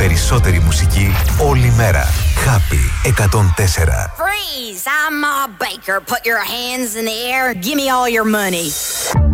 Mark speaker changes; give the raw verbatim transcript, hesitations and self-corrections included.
Speaker 1: περισσότερη μουσική όλη μέρα. Happy εκατόν τέσσερα.
Speaker 2: Freeze! I'm Ma Baker. Put your hands in the air. Give me all your money.